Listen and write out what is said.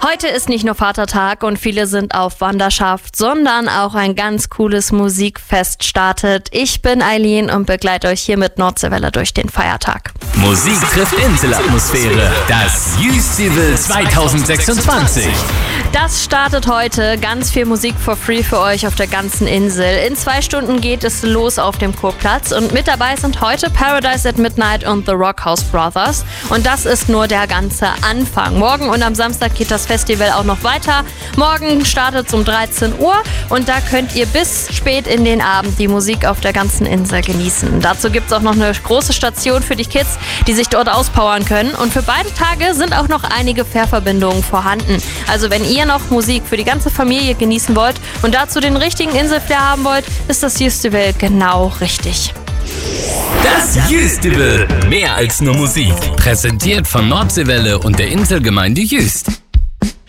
Heute ist nicht nur Vatertag und viele sind auf Wanderschaft, sondern auch ein ganz cooles Musikfest startet. Ich bin Eileen und begleite euch hier mit Nordseewelle durch den Feiertag. Musik trifft Inselatmosphäre. Das Jüstival 2026. Das startet heute. Ganz viel Musik for free für euch auf der ganzen Insel. In 2 Stunden geht es los auf dem Kurplatz und mit dabei sind heute Paradise at Midnight und The Rockhouse Brothers. Und das ist nur der ganze Anfang. Morgen und am Samstag geht das Festival auch noch weiter. Morgen startet es um 13 Uhr und da könnt ihr bis spät in den Abend die Musik auf der ganzen Insel genießen. Dazu gibt es auch noch eine große Station für die Kids, die sich dort auspowern können. Und für beide Tage sind auch noch einige Fährverbindungen vorhanden. Also wenn ihr noch Musik für die ganze Familie genießen wollt und dazu den richtigen Inselflair haben wollt, ist das Jüstival genau richtig. Das Jüstival. Mehr als nur Musik. Präsentiert von Nordseewelle und der Inselgemeinde Jüst.